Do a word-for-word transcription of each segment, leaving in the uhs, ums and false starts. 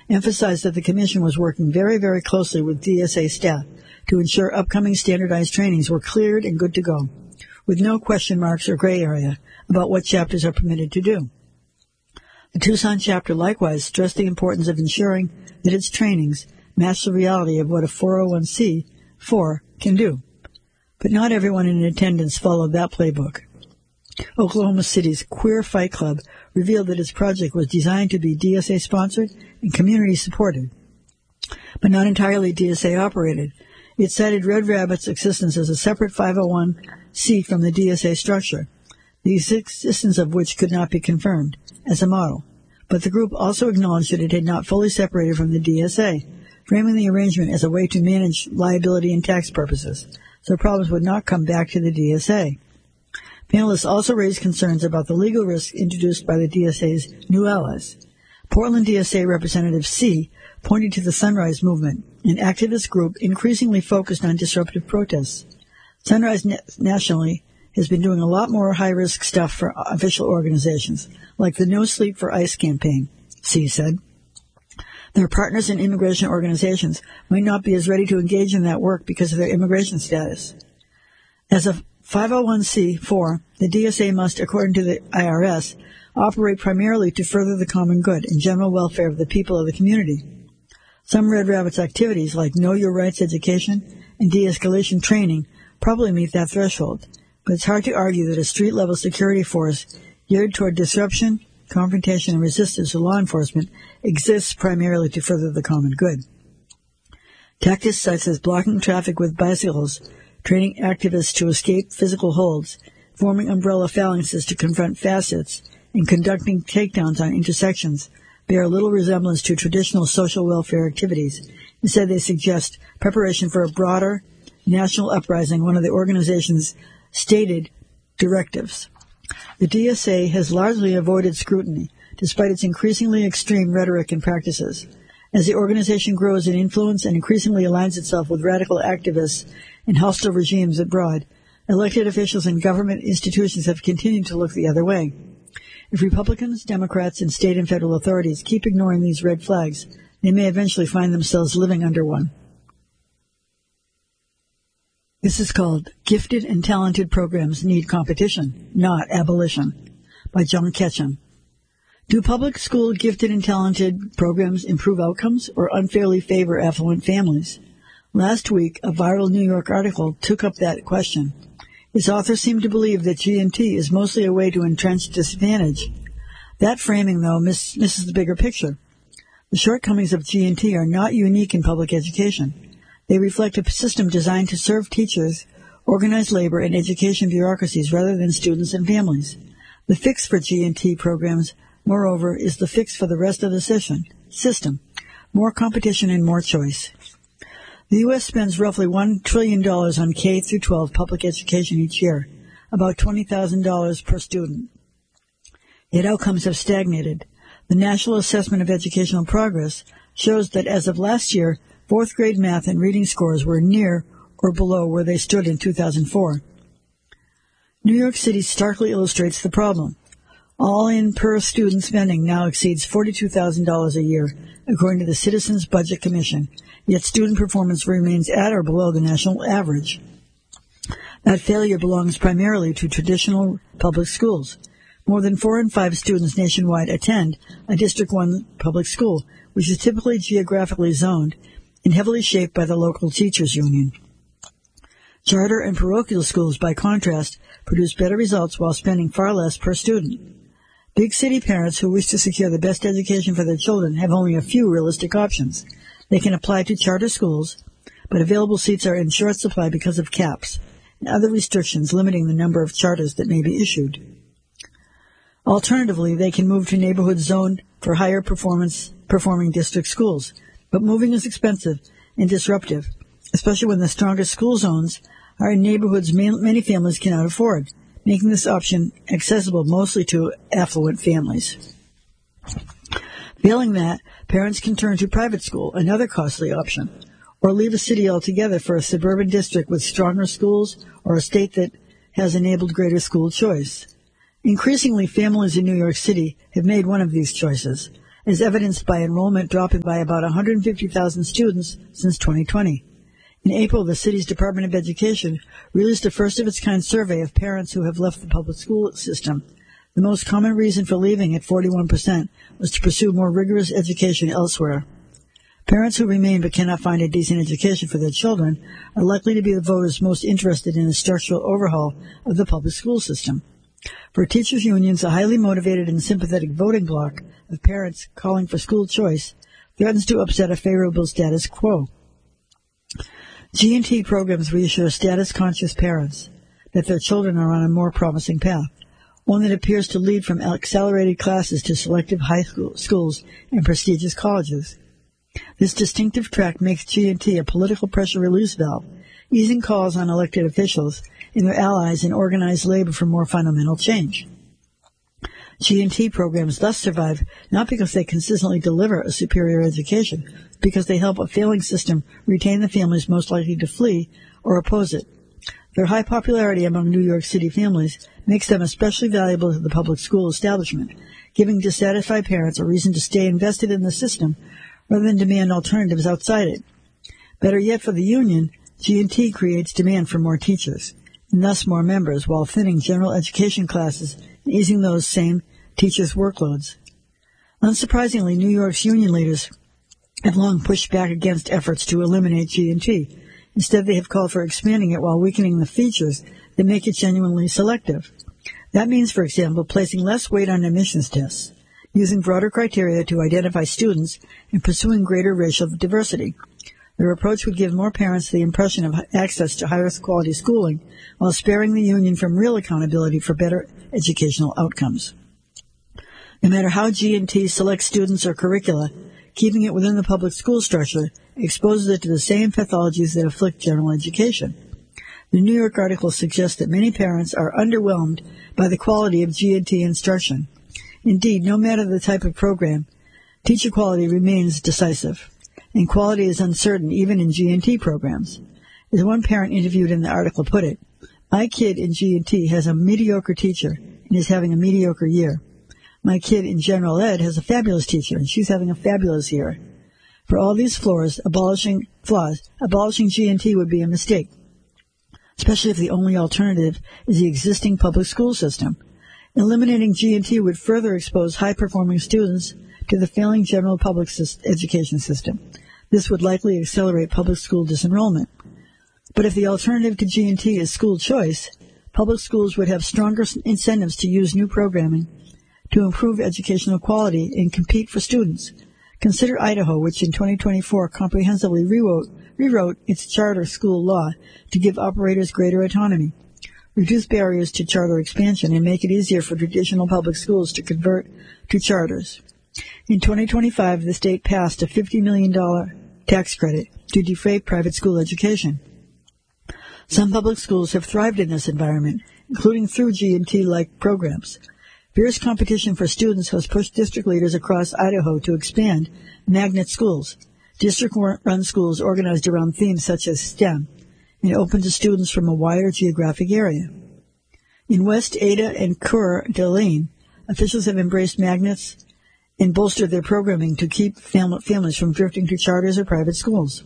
emphasized that the Commission was working very, very closely with D S A staff to ensure upcoming standardized trainings were cleared and good to go, with no question marks or gray area about what chapters are permitted to do. The Tucson chapter likewise stressed the importance of ensuring that its trainings match the reality of what a four oh one c four can do. But not everyone in attendance followed that playbook. Oklahoma City's Queer Fight Club revealed that its project was designed to be D S A-sponsored and community-supported, but not entirely D S A-operated. It cited Red Rabbit's existence as a separate five oh one c from the D S A structure, the existence of which could not be confirmed, as a model. But the group also acknowledged that it had not fully separated from the D S A, framing the arrangement as a way to manage liability and tax purposes, so problems would not come back to the D S A. Panelists also raised concerns about the legal risks introduced by the D S A's new allies. Portland D S A Representative C pointed to the Sunrise Movement, an activist group increasingly focused on disruptive protests. Sunrise na- nationally has been doing a lot more high-risk stuff for official organizations, like the No Sleep for ICE campaign, C said. Their partners in immigration organizations might not be as ready to engage in that work because of their immigration status. As a five oh one c four, the D S A must, according to the I R S, operate primarily to further the common good and general welfare of the people of the community. Some Red Rabbit's activities, like Know Your Rights education and de-escalation training, probably meet that threshold, but it's hard to argue that a street-level security force geared toward disruption, confrontation, and resistance to law enforcement exists primarily to further the common good. Tactics such as blocking traffic with bicycles, training activists to escape physical holds, forming umbrella phalanxes to confront facets, and conducting takedowns on intersections bear little resemblance to traditional social welfare activities. Instead, they suggest preparation for a broader national uprising, one of the organization's stated directives. The D S A has largely avoided scrutiny, despite its increasingly extreme rhetoric and practices. As the organization grows in influence and increasingly aligns itself with radical activists and hostile regimes abroad, elected officials and government institutions have continued to look the other way. If Republicans, Democrats, and state and federal authorities keep ignoring these red flags, they may eventually find themselves living under one. This is called Gifted and Talented Programs Need Competition, Not Abolition, by John Ketchum. Do public school gifted and talented programs improve outcomes or unfairly favor affluent families? Last week, a viral New York article took up that question. Its author seemed to believe that G and T is mostly a way to entrench disadvantage. That framing, though, miss, misses the bigger picture. The shortcomings of G and T are not unique in public education. They reflect a system designed to serve teachers, organized labor, and education bureaucracies rather than students and families. The fix for G and T programs, moreover, is the fix for the rest of the session, system, more competition and more choice. The U S spends roughly one trillion dollars on K through twelve public education each year, about twenty thousand dollars per student. Yet outcomes have stagnated. The National Assessment of Educational Progress shows that as of last year, fourth grade math and reading scores were near or below where they stood in two thousand four. New York City starkly illustrates the problem. All-in per-student spending now exceeds forty-two thousand dollars a year, according to the Citizens Budget Commission, yet student performance remains at or below the national average. That failure belongs primarily to traditional public schools. More than four in five students nationwide attend a District one public school, which is typically geographically zoned and heavily shaped by the local teachers' union. Charter and parochial schools, by contrast, produce better results while spending far less per student. Big city parents who wish to secure the best education for their children have only a few realistic options. They can apply to charter schools, but available seats are in short supply because of caps and other restrictions limiting the number of charters that may be issued. Alternatively, they can move to neighborhood zoned for higher performance performing district schools, but moving is expensive and disruptive, especially when the strongest school zones are in neighborhoods many families cannot afford, making this option accessible mostly to affluent families. Failing that, parents can turn to private school, another costly option, or leave a city altogether for a suburban district with stronger schools or a state that has enabled greater school choice. Increasingly, families in New York City have made one of these choices. as evidenced by enrollment dropping by about one hundred fifty thousand students since twenty twenty. In April, the city's Department of Education released a first-of-its-kind survey of parents who have left the public school system. The most common reason for leaving, at forty-one percent, was to pursue more rigorous education elsewhere. Parents who remain but cannot find a decent education for their children are likely to be the voters most interested in a structural overhaul of the public school system. For teachers' unions, a highly motivated and sympathetic voting bloc of parents calling for school choice threatens to upset a favorable status quo. G and T programs reassure status-conscious parents that their children are on a more promising path, one that appears to lead from accelerated classes to selective high school schools and prestigious colleges. This distinctive track makes G and T a political pressure release valve, easing calls on elected officials and their allies in organized labor for more fundamental change. G and T programs thus survive not because they consistently deliver a superior education, but because they help a failing system retain the families most likely to flee or oppose it. Their high popularity among New York City families makes them especially valuable to the public school establishment, giving dissatisfied parents a reason to stay invested in the system rather than demand alternatives outside it. Better yet, for the union, G and T creates demand for more teachers, and thus more members, while thinning general education classes and easing those same teachers' workloads. Unsurprisingly, New York's union leaders have long pushed back against efforts to eliminate G and T. Instead, they have called for expanding it while weakening the features that make it genuinely selective. That means, for example, placing less weight on admissions tests, using broader criteria to identify students, and pursuing greater racial diversity. Their approach would give more parents the impression of access to highest quality schooling while sparing the union from real accountability for better educational outcomes. No matter how G and T selects students or curricula, keeping it within the public school structure exposes it to the same pathologies that afflict general education. The New York article suggests that many parents are underwhelmed by the quality of G and T instruction. Indeed, no matter the type of program, teacher quality remains decisive, and quality is uncertain even in G and T programs. As one parent interviewed in the article put it, "My kid in G and T has a mediocre teacher and is having a mediocre year. My kid in general ed has a fabulous teacher and she's having a fabulous year. For all these flaws, abolishing flaws, abolishing G and T would be a mistake, especially if the only alternative is the existing public school system. Eliminating G and T would further expose high-performing students to the failing general public education system. This would likely accelerate public school disenrollment. But if the alternative to G and T is school choice, public schools would have stronger incentives to use new programming to improve educational quality and compete for students. Consider Idaho, which in twenty twenty-four comprehensively rewrote, rewrote its charter school law to give operators greater autonomy, reduce barriers to charter expansion, and make it easier for traditional public schools to convert to charters. In twenty twenty-five, the state passed a fifty million dollars tax credit to defray private school education. Some public schools have thrived in this environment, including through G and T-like programs. Fierce competition for students has pushed district leaders across Idaho to expand magnet schools, district-run schools organized around themes such as STEM, and open to students from a wider geographic area. In West Ada and Coeur d'Alene, officials have embraced magnets and bolstered their programming to keep fam- families from drifting to charters or private schools.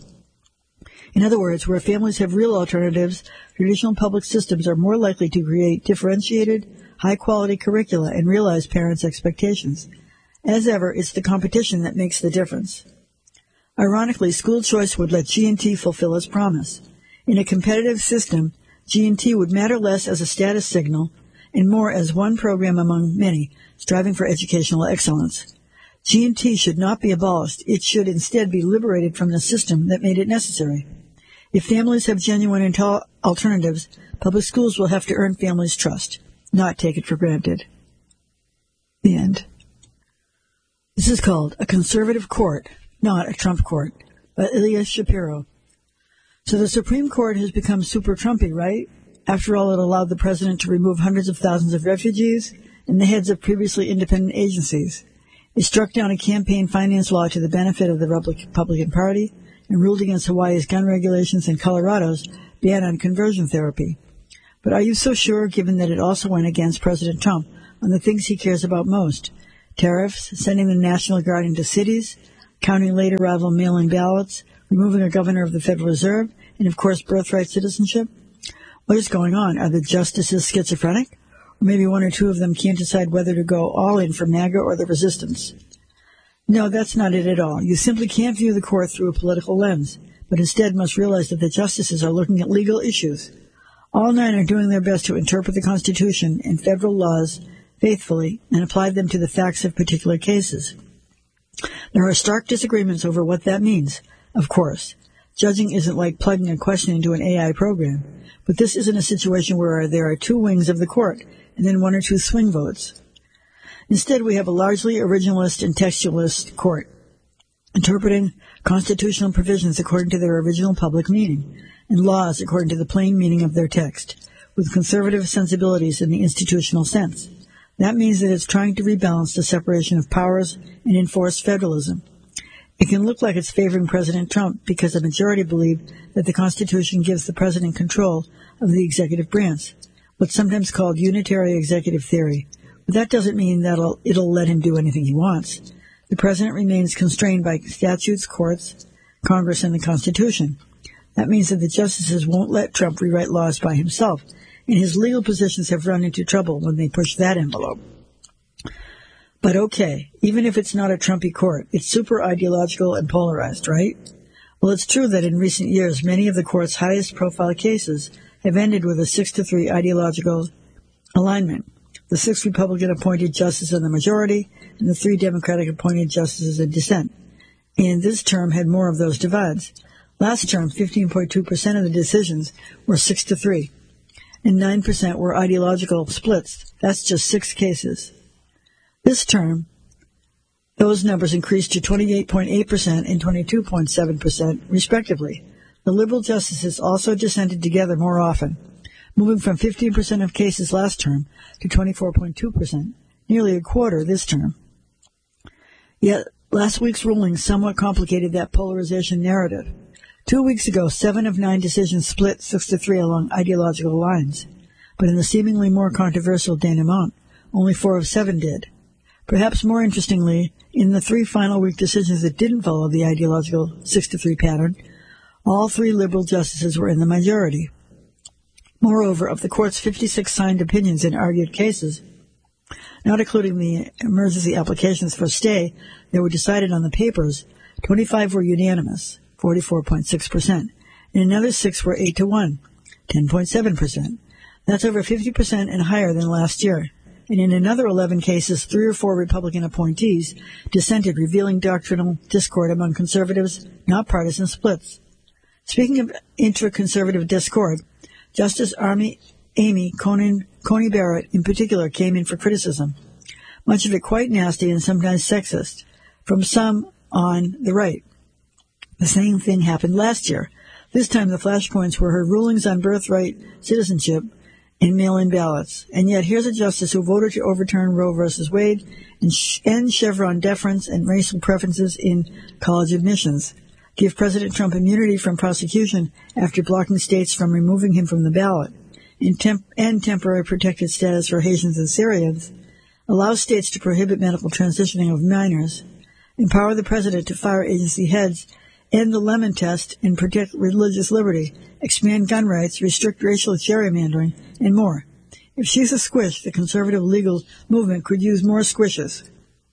In other words, where families have real alternatives, traditional public systems are more likely to create differentiated, high-quality curricula and realize parents' expectations. As ever, it's the competition that makes the difference. Ironically, school choice would let G and T fulfill its promise. In a competitive system, G and T would matter less as a status signal and more as one program among many striving for educational excellence. G and T should not be abolished. It should instead be liberated from the system that made it necessary. If families have genuine alternatives, public schools will have to earn families' trust, not take it for granted. The end. This is called A Conservative Court, Not a Trump Court, by Ilya Shapiro. So the Supreme Court has become super Trumpy, right? After all, it allowed the president to remove hundreds of thousands of refugees and the heads of previously independent agencies. It struck down a campaign finance law to the benefit of the Republican Party and ruled against Hawaii's gun regulations and Colorado's ban on conversion therapy. But are you so sure, given that it also went against President Trump on the things he cares about most? tariffs, sending the National Guard into cities, counting late arrival mail-in ballots, removing a governor of the Federal Reserve, and, of course, birthright citizenship. What is going on? Are the justices schizophrenic? Or maybe one or two of them can't decide whether to go all in for MAGA or the resistance. No, that's not it at all. You simply can't view the court through a political lens, but instead must realize that the justices are looking at legal issues. All nine are doing their best to interpret the Constitution and federal laws faithfully and apply them to the facts of particular cases. There are stark disagreements over what that means, of course. Judging isn't like plugging a question into an A I program, but this isn't a situation where there are two wings of the court and then one or two swing votes. Instead, we have a largely originalist and textualist court, interpreting constitutional provisions according to their original public meaning, and laws according to the plain meaning of their text, with conservative sensibilities in the institutional sense. That means that it's trying to rebalance the separation of powers and enforce federalism. It can look like it's favoring President Trump because the majority believe that the Constitution gives the president control of the executive branch, what's sometimes called unitary executive theory. But that doesn't mean that it'll, it'll let him do anything he wants. The president remains constrained by statutes, courts, Congress, and the Constitution. That means that the justices won't let Trump rewrite laws by himself, and his legal positions have run into trouble when they push that envelope. But okay, even if it's not a Trumpy court, it's super ideological and polarized, right? Well, it's true that in recent years, many of the court's highest profile cases have ended with a six to three ideological alignment. The six Republican-appointed justices in the majority, and the three Democratic-appointed justices in dissent. And this term had more of those divides. Last term, fifteen point two percent of the decisions were six to three, and nine percent were ideological splits. That's just six cases. This term, those numbers increased to twenty-eight point eight percent and twenty-two point seven percent, respectively. The liberal justices also dissented together more often, moving from fifteen percent of cases last term to twenty-four point two percent, nearly a quarter this term. Yet, last week's ruling somewhat complicated that polarization narrative. Two weeks ago, seven of nine decisions split six to three along ideological lines, but in the seemingly more controversial denouement, only four of seven did. Perhaps more interestingly, in the three final week decisions that didn't follow the ideological six to three pattern, all three liberal justices were in the majority. Moreover, of the court's fifty-six signed opinions in argued cases, not including the emergency applications for stay that were decided on the papers, twenty-five were unanimous, forty-four point six percent, and another six were eight to one, ten point seven percent. That's over fifty percent and higher than last year. And in another eleven cases, three or four Republican appointees dissented, revealing doctrinal discord among conservatives, not partisan splits. Speaking of intra-conservative discord, Justice Amy, Amy Coney, Coney Barrett in particular came in for criticism, much of it quite nasty and sometimes sexist, from some on the right. The same thing happened last year. This time the flashpoints were her rulings on birthright citizenship and mail-in ballots. And yet here's a justice who voted to overturn Roe versus Wade and sh- end Chevron deference and racial preferences in college admissions, give President Trump immunity from prosecution after blocking states from removing him from the ballot, and, temp- and temporary protected status for Haitians and Syrians, allow states to prohibit medical transitioning of minors, empower the president to fire agency heads, end the Lemon Test and protect religious liberty, expand gun rights, restrict racial gerrymandering, and more. If she's a squish, the conservative legal movement could use more squishes.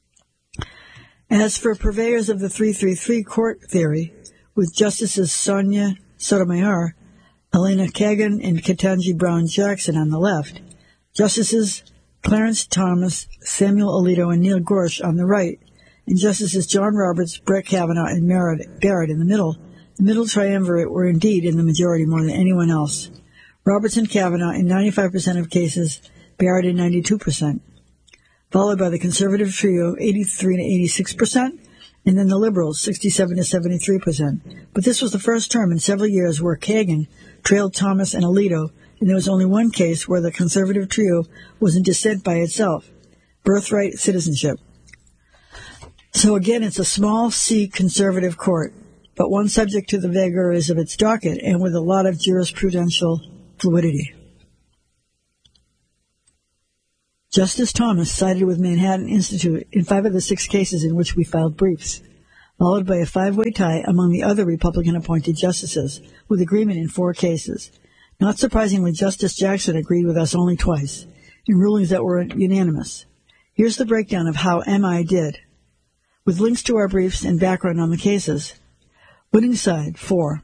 As for purveyors of the three three three court theory, with Justices Sonia Sotomayor, Elena Kagan, and Ketanji Brown Jackson on the left, Justices Clarence Thomas, Samuel Alito, and Neil Gorsuch on the right, and Justices John Roberts, Brett Kavanaugh, and Barrett in the middle, the middle triumvirate were indeed in the majority more than anyone else. Roberts and Kavanaugh in ninety-five percent of cases, Barrett in ninety-two percent, followed by the conservative trio, eighty-three to eighty-six percent, and then the liberals, sixty-seven to seventy-three percent. But this was the first term in several years where Kagan trailed Thomas and Alito, and there was only one case where the conservative trio was in dissent by itself, birthright citizenship. So again, it's a small C conservative court, but one subject to the vagaries of its docket and with a lot of jurisprudential fluidity. Justice Thomas sided with Manhattan Institute in five of the six cases in which we filed briefs, followed by a five-way tie among the other Republican-appointed justices, with agreement in four cases. Not surprisingly, Justice Jackson agreed with us only twice, in rulings that were unanimous. Here's the breakdown of how M I did, with links to our briefs and background on the cases. Winning side, four.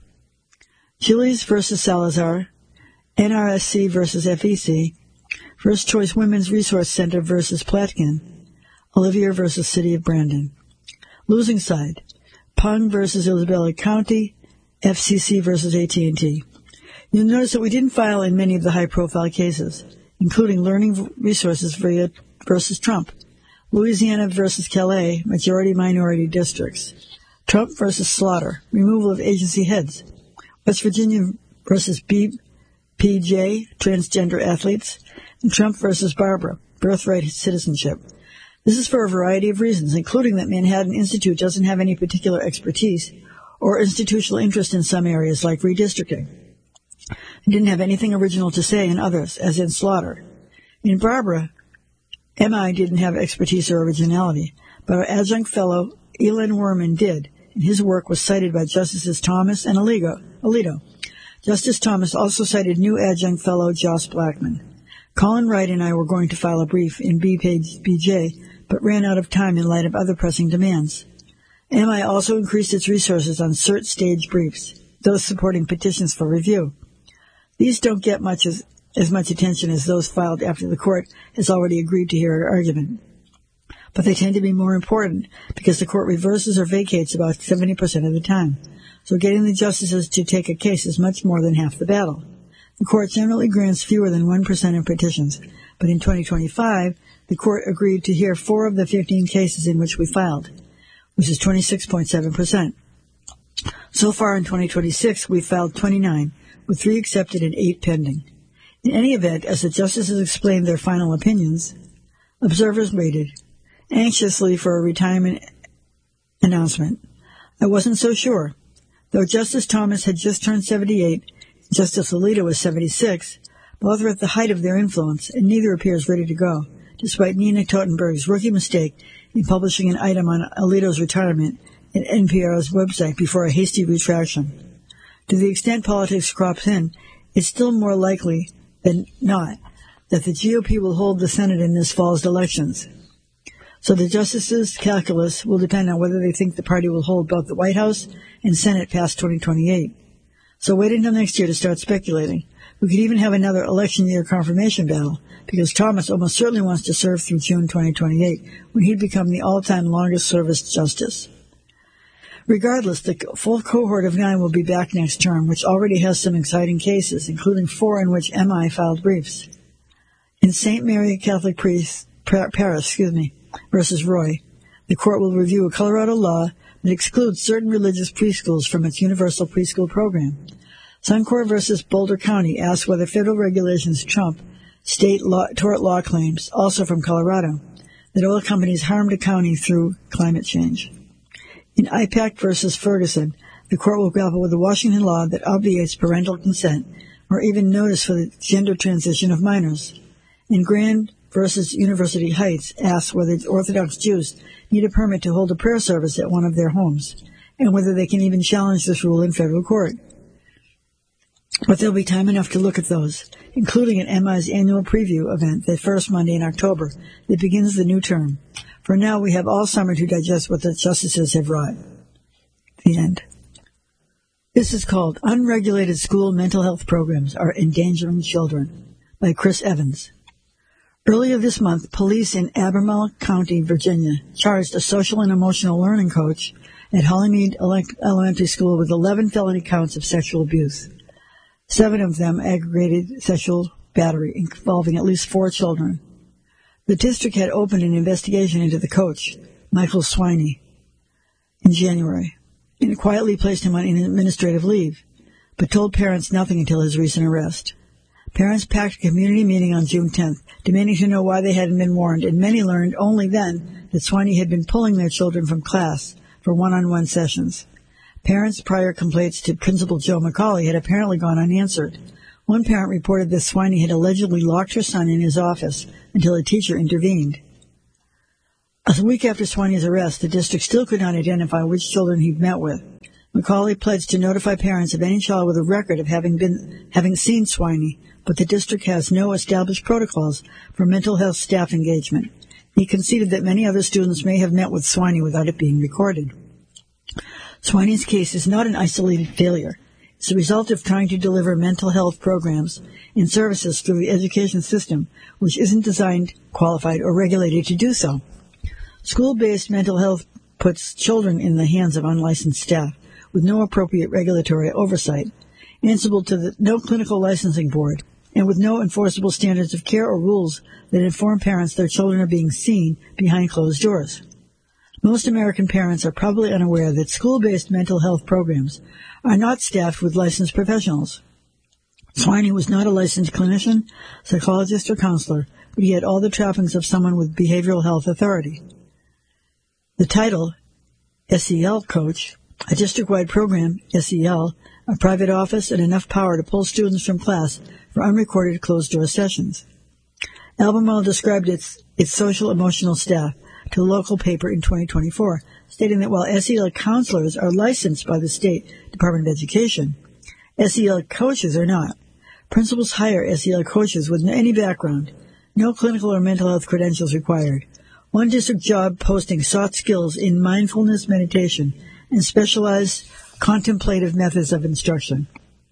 Chiles versus Salazar, N R S C versus F E C, First Choice Women's Resource Center versus Platkin, Olivier versus City of Brandon. Losing side, Pung versus Isabella County, F C C versus A T and T. You'll notice that we didn't file in many of the high-profile cases, including Learning Resources versus Trump, Louisiana versus Calais, majority-minority districts, Trump versus Slaughter, removal of agency heads, West Virginia versus B P J, transgender athletes, and Trump versus Barbara, birthright citizenship. This is for a variety of reasons, including that Manhattan Institute doesn't have any particular expertise or institutional interest in some areas like redistricting. It didn't have anything original to say in others, as in Slaughter. In Barbara, M I didn't have expertise or originality, but our adjunct fellow, Elin Werman, did, and his work was cited by Justices Thomas and Alito. Justice Thomas also cited new adjunct fellow Joss Blackman. Colin Wright and I were going to file a brief in B P J, but ran out of time in light of other pressing demands. M I also increased its resources on cert stage briefs, those supporting petitions for review. These don't get much as, as much attention as those filed after the court has already agreed to hear an argument. But they tend to be more important because the court reverses or vacates about seventy percent of the time. So getting the justices to take a case is much more than half the battle. The court generally grants fewer than one percent of petitions, but in twenty twenty-five, the court agreed to hear four of the fifteen cases in which we filed, which is twenty-six point seven percent. So far in twenty twenty-six, we filed twenty-nine, with three accepted and eight pending. In any event, as the justices explained their final opinions, observers waited anxiously for a retirement announcement. I wasn't so sure. Though Justice Thomas had just turned seventy-eight, Justice Alito was seventy-six, both are at the height of their influence, and neither appears ready to go, despite Nina Totenberg's rookie mistake in publishing an item on Alito's retirement at N P R's website before a hasty retraction. To the extent politics crops in, it's still more likely than not that the G O P will hold the Senate in this fall's elections. So the justices' calculus will depend on whether they think the party will hold both the White House and Senate past twenty twenty-eight. So wait until next year to start speculating. We could even have another election year confirmation battle, because Thomas almost certainly wants to serve through June twenty twenty-eight, when he'd become the all-time longest-serviced justice. Regardless, the full cohort of nine will be back next term, which already has some exciting cases, including four in which M I filed briefs. In Saint Mary Catholic Priest, Paris, excuse me, versus Roy, the court will review a Colorado law that excludes certain religious preschools from its universal preschool program. Suncor versus Boulder County asks whether federal regulations trump state law, tort law claims, also from Colorado, that oil companies harmed a county through climate change. In I PAC versus Ferguson, the court will grapple with a Washington law that obviates parental consent or even notice for the gender transition of minors. In Grand versus University Heights asks whether Orthodox Jews need a permit to hold a prayer service at one of their homes, and whether they can even challenge this rule in federal court. But there'll be time enough to look at those, including at M I's annual preview event the first Monday in October that begins the new term. For now, we have all summer to digest what the justices have wrought. The end. This is called Unregulated School Mental Health Programs Are Endangering Children by Chris Evans. Earlier this month, police in Albemarle County, Virginia, charged a social and emotional learning coach at Hollymead Elementary School with eleven felony counts of sexual abuse. Seven of them aggravated sexual battery involving at least four children. The district had opened an investigation into the coach, Michael Swiney, in January, and quietly placed him on administrative leave, but told parents nothing until his recent arrest. Parents packed a community meeting on June tenth, demanding to know why they hadn't been warned, and many learned only then that Swiney had been pulling their children from class for one-on-one sessions. Parents' prior complaints to Principal Joe McCauley had apparently gone unanswered. One parent reported that Swiney had allegedly locked her son in his office until a teacher intervened. A week after Swiney's arrest, the district still could not identify which children he'd met with. McCauley pledged to notify parents of any child with a record of having been having seen Swiney, but the district has no established protocols for mental health staff engagement. He conceded that many other students may have met with Swiney without it being recorded. Swiney's case is not an isolated failure. It's a result of trying to deliver mental health programs and services through the education system, which isn't designed, qualified, or regulated to do so. School-based mental health puts children in the hands of unlicensed staff with no appropriate regulatory oversight, answerable to the no clinical licensing board, and with no enforceable standards of care or rules that inform parents their children are being seen behind closed doors. Most American parents are probably unaware that school-based mental health programs are not staffed with licensed professionals. Swiney was not a licensed clinician, psychologist, or counselor, but he had all the trappings of someone with behavioral health authority. The title, S E L coach, a district-wide program, S E L, a private office, and enough power to pull students from class for unrecorded closed-door sessions. Albemarle described its, its social-emotional staff to a local paper in twenty twenty-four, stating that while S E L counselors are licensed by the State Department of Education, S E L coaches are not. Principals hire S E L coaches with any background, no clinical or mental health credentials required. One district job posting sought skills in mindfulness meditation and specialized contemplative methods of instruction.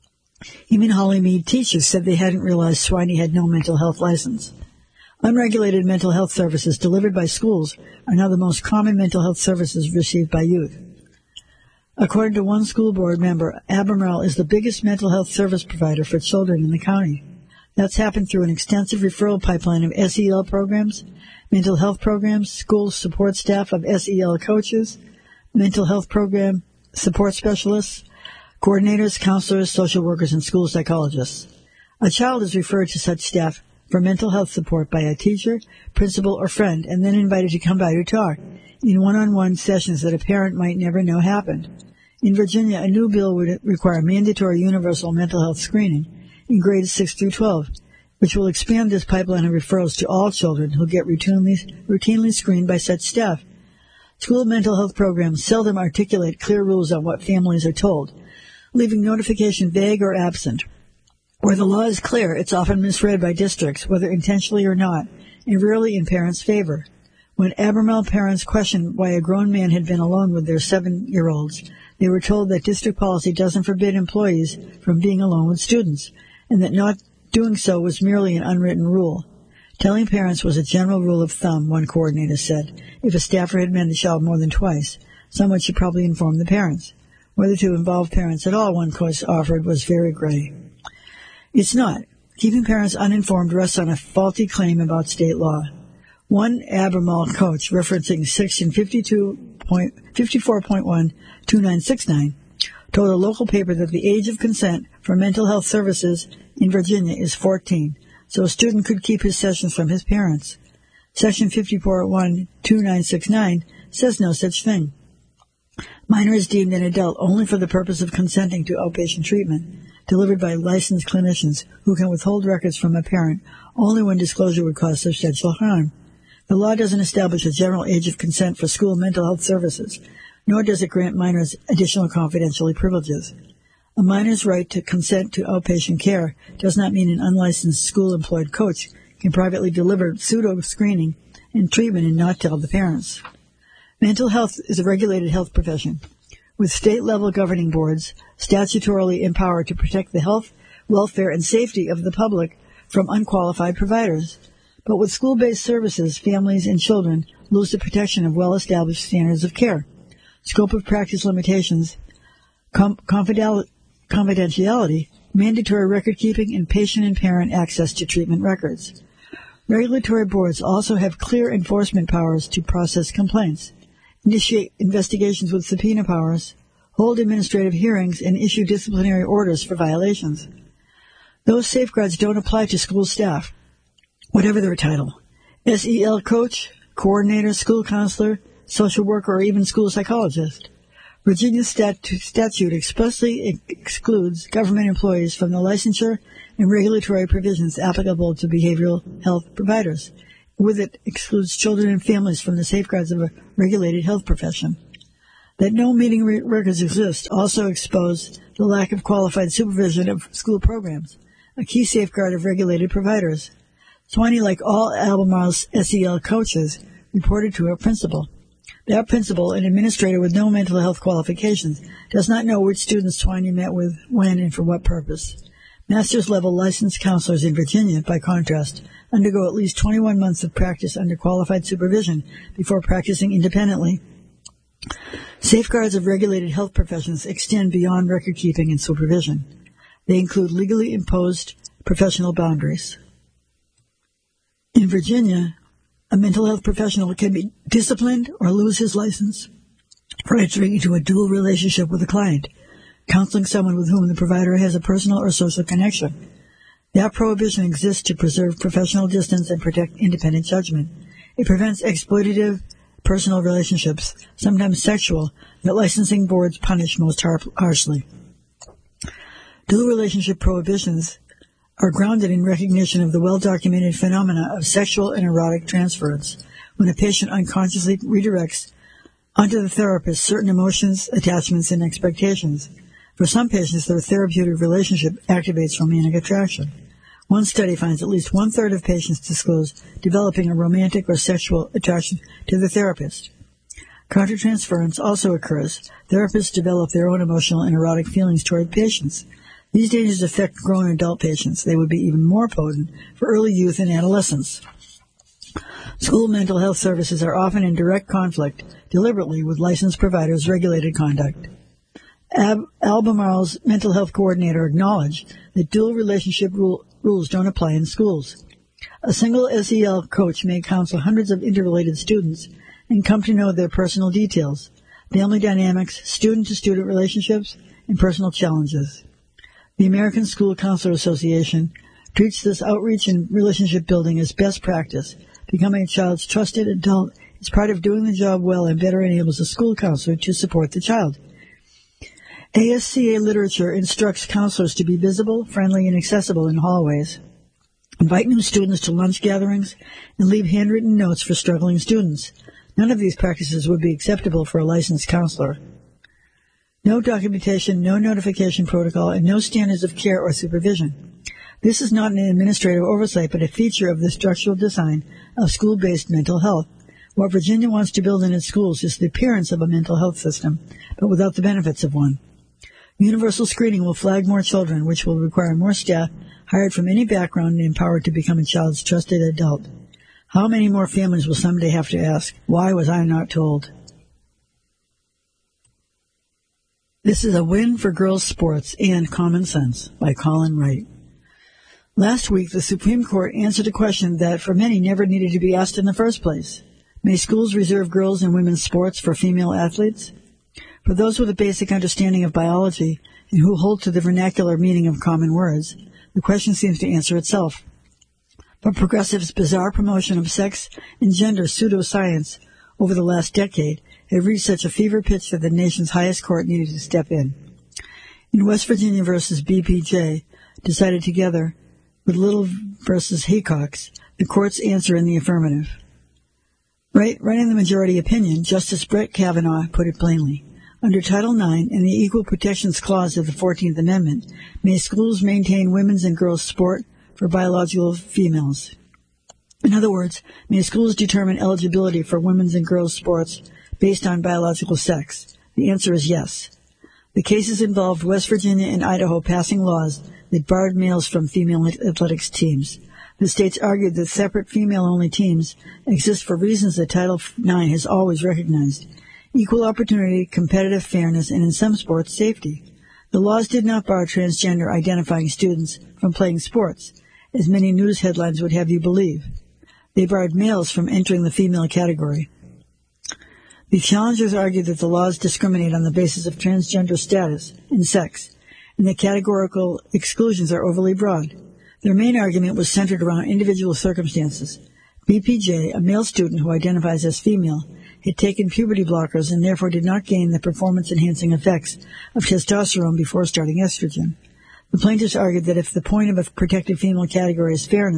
Even Hollymead teachers said they hadn't realized Swiney had no mental health license. Unregulated mental health services delivered by schools are now the most common mental health services received by youth. According to one school board member, Albemarle is the biggest mental health service provider for children in the county. That's happened through an extensive referral pipeline of S E L programs, mental health programs, school support staff of S E L coaches, mental health program support specialists, coordinators, counselors, social workers, and school psychologists. A child is referred to such staff for mental health support by a teacher, principal, or friend, and then invited to come by to talk in one-on-one sessions that a parent might never know happened. In Virginia, a new bill would require mandatory universal mental health screening in grades six through twelve, which will expand this pipeline of referrals to all children who get routinely, routinely screened by such staff. School mental health programs seldom articulate clear rules on what families are told, leaving notification vague or absent. Where the law is clear, it's often misread by districts, whether intentionally or not, and rarely in parents' favor. When Albemarle parents questioned why a grown man had been alone with their seven-year-olds, they were told that district policy doesn't forbid employees from being alone with students, and that not doing so was merely an unwritten rule. Telling parents was a general rule of thumb, one coordinator said. If a staffer had met the child more than twice, someone should probably inform the parents. Whether to involve parents at all, one course offered, was very gray. It's not. Keeping parents uninformed rests on a faulty claim about state law. One Albemarle coach, referencing Section fifty-four point one two nine six nine, told a local paper that the age of consent for mental health services in Virginia is fourteen, so a student could keep his sessions from his parents. Section fifty-four point one two nine six nine says no such thing. Minor is deemed an adult only for the purpose of consenting to outpatient treatment delivered by licensed clinicians who can withhold records from a parent only when disclosure would cause substantial harm. The law doesn't establish a general age of consent for school mental health services, nor does it grant minors additional confidentiality privileges. A minor's right to consent to outpatient care does not mean an unlicensed school-employed coach can privately deliver pseudo-screening and treatment and not tell the parents. Mental health is a regulated health profession, with state-level governing boards statutorily empowered to protect the health, welfare, and safety of the public from unqualified providers. But with school-based services, families and children lose the protection of well-established standards of care, scope of practice limitations, com- confidentiality, mandatory record-keeping, and patient and parent access to treatment records. Regulatory boards also have clear enforcement powers to process complaints, initiate investigations with subpoena powers, hold administrative hearings, and issue disciplinary orders for violations. Those safeguards don't apply to school staff, whatever their title. S E L coach, coordinator, school counselor, social worker, or even school psychologist. Virginia's stat- statute expressly excludes government employees from the licensure and regulatory provisions applicable to behavioral health providers. with it excludes children and families from the safeguards of a regulated health profession. That no meeting re- records exist also exposed the lack of qualified supervision of school programs, a key safeguard of regulated providers. Swiney, like all Albemarle's S E L coaches, reported to her principal. That principal, an administrator with no mental health qualifications, does not know which students Swiney met with, when, and for what purpose. Master's-level licensed counselors in Virginia, by contrast, undergo at least twenty-one months of practice under qualified supervision before practicing independently. Safeguards of regulated health professions extend beyond record-keeping and supervision. They include legally imposed professional boundaries. In Virginia, a mental health professional can be disciplined or lose his license for entering into a dual relationship with a client, counseling someone with whom the provider has a personal or social connection. That prohibition exists to preserve professional distance and protect independent judgment. It prevents exploitative personal relationships, sometimes sexual, that licensing boards punish most har- harshly. Dual relationship prohibitions are grounded in recognition of the well-documented phenomena of sexual and erotic transference, when a patient unconsciously redirects onto the therapist certain emotions, attachments, and expectations. For some patients, their therapeutic relationship activates romantic attraction. One study finds at least one-third of patients disclose developing a romantic or sexual attraction to the therapist. Countertransference also occurs. Therapists develop their own emotional and erotic feelings toward patients. These dangers affect grown adult patients. They would be even more potent for early youth and adolescents. School mental health services are often in direct conflict, deliberately, with licensed providers' regulated conduct. Ab- Albemarle's mental health coordinator acknowledged that dual relationship rule- rules don't apply in schools. A single S E L coach may counsel hundreds of interrelated students and come to know their personal details, family dynamics, student-to-student relationships, and personal challenges. The American School Counselor Association treats this outreach and relationship building as best practice. Becoming a child's trusted adult is part of doing the job well and better enables a school counselor to support the child. A S C A literature instructs counselors to be visible, friendly, and accessible in hallways, invite new students to lunch gatherings, and leave handwritten notes for struggling students. None of these practices would be acceptable for a licensed counselor. No documentation, no notification protocol, and no standards of care or supervision. This is not an administrative oversight, but a feature of the structural design of school-based mental health. What Virginia wants to build in its schools is the appearance of a mental health system, but without the benefits of one. Universal screening will flag more children, which will require more staff hired from any background and empowered to become a child's trusted adult. How many more families will someday have to ask, why was I not told? This is a win for girls' sports and common sense by Colin Wright. Last week, the Supreme Court answered a question that for many never needed to be asked in the first place. May schools reserve girls' and women's sports for female athletes? For those with a basic understanding of biology and who hold to the vernacular meaning of common words, the question seems to answer itself. But progressives' bizarre promotion of sex and gender pseudoscience over the last decade have reached such a fever pitch that the nation's highest court needed to step in. In West Virginia versus B P J, decided together with Little versus Haycox, the court's answer in the affirmative. Right, writing the majority opinion, Justice Brett Kavanaugh put it plainly. Under Title nine and the Equal Protections Clause of the fourteenth Amendment, may schools maintain women's and girls' sport for biological females. In other words, may schools determine eligibility for women's and girls' sports based on biological sex? The answer is yes. The cases involved West Virginia and Idaho passing laws that barred males from female athletics teams. The states argued that separate female-only teams exist for reasons that Title nine has always recognized: equal opportunity, competitive fairness, and in some sports, safety. The laws did not bar transgender identifying students from playing sports, as many news headlines would have you believe. They barred males from entering the female category. The challengers argued that the laws discriminate on the basis of transgender status and sex, and that categorical exclusions are overly broad. Their main argument was centered around individual circumstances. B P J, a male student who identifies as female, had taken puberty blockers and therefore did not gain the performance-enhancing effects of testosterone before starting estrogen. The plaintiffs argued that if the point of a protected female category is fairness,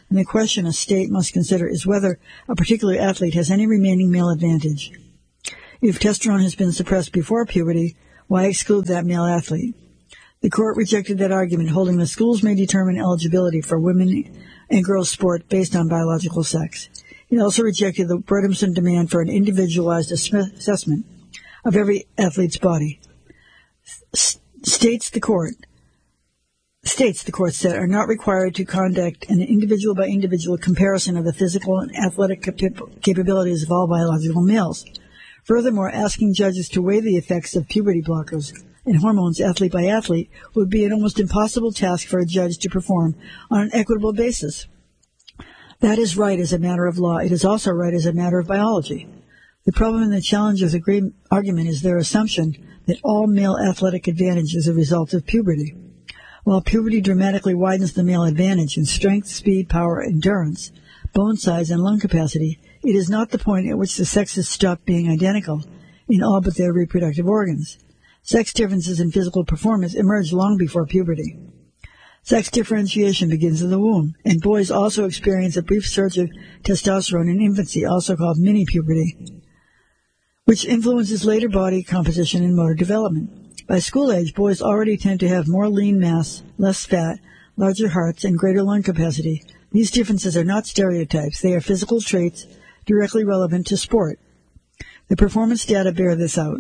and the question a state must consider is whether a particular athlete has any remaining male advantage. If testosterone has been suppressed before puberty, why exclude that male athlete? The court rejected that argument, holding that schools may determine eligibility for women and girls' sport based on biological sex. It also rejected the burdensome demand for an individualized assessment of every athlete's body. S- states the court States, the court said, are not required to conduct an individual-by-individual comparison of the physical and athletic cap- capabilities of all biological males. Furthermore, asking judges to weigh the effects of puberty blockers and hormones athlete by athlete would be an almost impossible task for a judge to perform on an equitable basis. That is right as a matter of law. It is also right as a matter of biology. The problem in the challengers' argument is their assumption that all male athletic advantage is a result of puberty. While puberty dramatically widens the male advantage in strength, speed, power, endurance, bone size, and lung capacity, it is not the point at which the sexes stop being identical in all but their reproductive organs. Sex differences in physical performance emerge long before puberty. Sex differentiation begins in the womb, and boys also experience a brief surge of testosterone in infancy, also called mini-puberty, which influences later body composition and motor development. By school age, boys already tend to have more lean mass, less fat, larger hearts, and greater lung capacity. These differences are not stereotypes. They are physical traits directly relevant to sport. The performance data bear this out.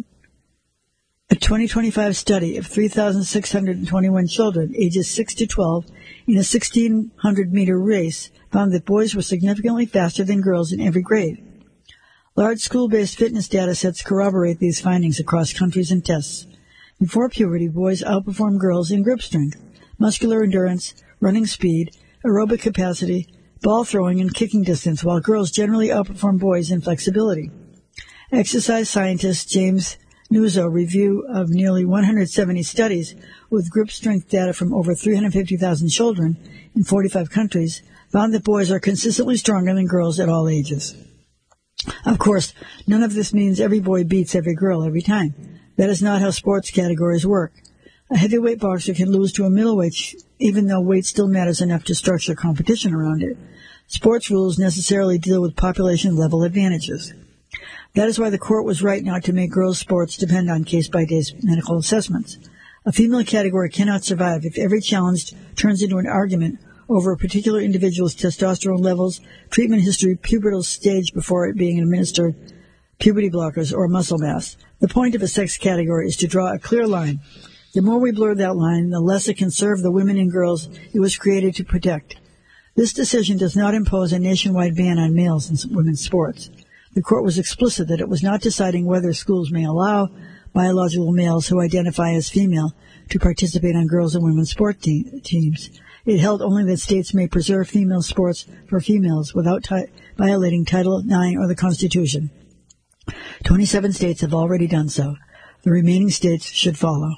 A twenty twenty-five study of three thousand six hundred twenty-one children ages six to twelve in a sixteen hundred meter race found that boys were significantly faster than girls in every grade. Large school-based fitness data sets corroborate these findings across countries and tests. Before puberty, boys outperform girls in grip strength, muscular endurance, running speed, aerobic capacity, ball throwing, and kicking distance, while girls generally outperform boys in flexibility. Exercise scientist James Nuzzo review of nearly one hundred seventy studies with grip strength data from over three hundred fifty thousand children in forty-five countries found that boys are consistently stronger than girls at all ages. Of course, none of this means every boy beats every girl every time. That is not how sports categories work. A heavyweight boxer can lose to a middleweight, even though weight still matters enough to structure competition around it. Sports rules necessarily deal with population-level advantages. That is why the court was right not to make girls' sports depend on case-by-case medical assessments. A female category cannot survive if every challenge turns into an argument over a particular individual's testosterone levels, treatment history, pubertal stage before it being administered, puberty blockers, or muscle mass. The point of a sex category is to draw a clear line. The more we blur that line, the less it can serve the women and girls it was created to protect. This decision does not impose a nationwide ban on males in women's sports. The court was explicit that it was not deciding whether schools may allow biological males who identify as female to participate on girls' and women's sport te- teams. It held only that states may preserve female sports for females without ti- violating Title nine or the Constitution. twenty-seven states have already done so. The remaining states should follow.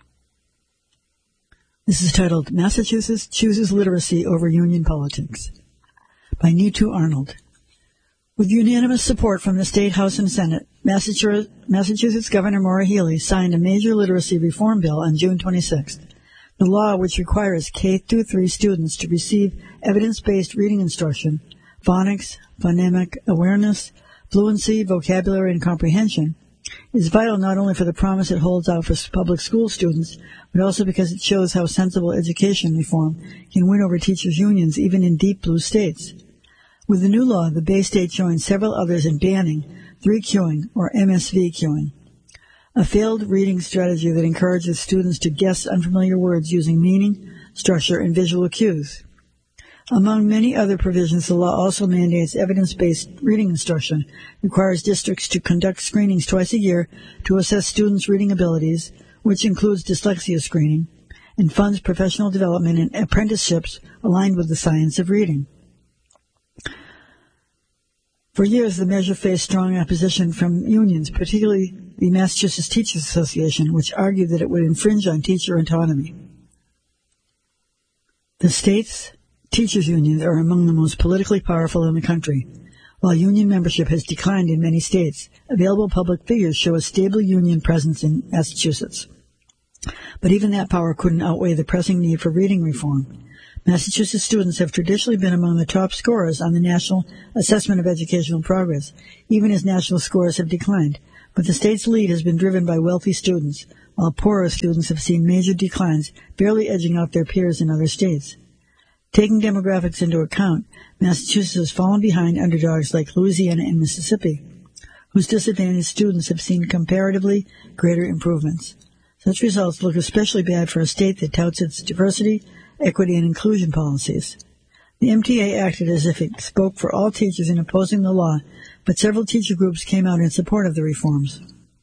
This is titled, Massachusetts Chooses Literacy Over Union Politics, by Neetu Arnold. With unanimous support from the State House and Senate, Massachusetts Governor Maura Healey signed a major literacy reform bill on June twenty-sixth. The law, which requires K through three students to receive evidence-based reading instruction, phonics, phonemic awareness, fluency, vocabulary, and comprehension, is vital not only for the promise it holds out for public school students, but also because it shows how sensible education reform can win over teachers' unions even in deep blue states. With the new law, the Bay State joins several others in banning three-cueing, or M S V cueing, a failed reading strategy that encourages students to guess unfamiliar words using meaning, structure, and visual cues. Among many other provisions, the law also mandates evidence-based reading instruction, requires districts to conduct screenings twice a year to assess students' reading abilities, which includes dyslexia screening, and funds professional development and apprenticeships aligned with the science of reading. For years, the measure faced strong opposition from unions, particularly the Massachusetts Teachers Association, which argued that it would infringe on teacher autonomy. The state's teachers' unions are among the most politically powerful in the country. While union membership has declined in many states, available public figures show a stable union presence in Massachusetts. But even that power couldn't outweigh the pressing need for reading reform. Massachusetts students have traditionally been among the top scorers on the National Assessment of Educational Progress, even as national scores have declined. But the state's lead has been driven by wealthy students, while poorer students have seen major declines, barely edging out their peers in other states. Taking demographics into account, Massachusetts has fallen behind underdogs like Louisiana and Mississippi, whose disadvantaged students have seen comparatively greater improvements. Such results look especially bad for a state that touts its diversity, equity, and inclusion policies. The M T A acted as if it spoke for all teachers in opposing the law, but several teacher groups came out in support of the reforms.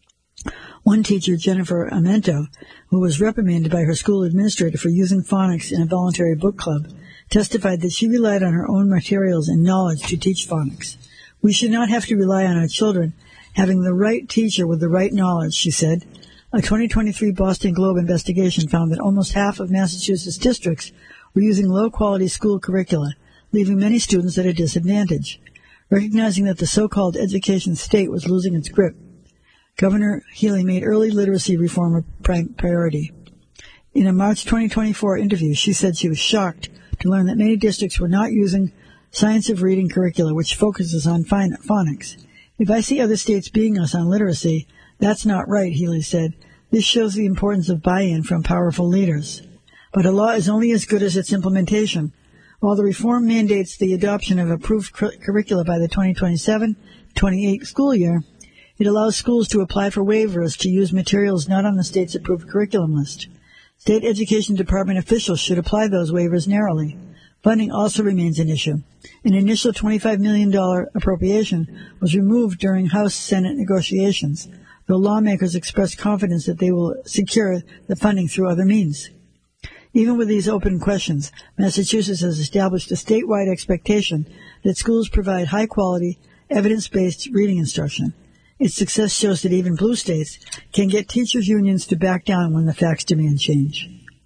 One teacher, Jennifer Amento, who was reprimanded by her school administrator for using phonics in a voluntary book club, testified that she relied on her own materials and knowledge to teach phonics. We should not have to rely on our children having the right teacher with the right knowledge, she said. A twenty twenty-three Boston Globe investigation found that almost half of Massachusetts districts were using low-quality school curricula, leaving many students at a disadvantage. Recognizing that the so-called education state was losing its grip, Governor Healy made early literacy reform a priority. In a March twenty twenty-four interview, she said she was shocked to learn that many districts were not using science of reading curricula, which focuses on phonics. If I see other states beating us on literacy, that's not right, Healy said. This shows the importance of buy-in from powerful leaders. But a law is only as good as its implementation. While the reform mandates the adoption of approved cur- curricula by the twenty twenty-seven twenty-eight school year, it allows schools to apply for waivers to use materials not on the state's approved curriculum list. State education department officials should apply those waivers narrowly. Funding also remains an issue. An initial twenty-five million dollars appropriation was removed during House-Senate negotiations, though lawmakers expressed confidence that they will secure the funding through other means. Even with these open questions, Massachusetts has established a statewide expectation that schools provide high-quality, evidence-based reading instruction. Its success shows that even blue states can get teachers' unions to back down when the facts demand change.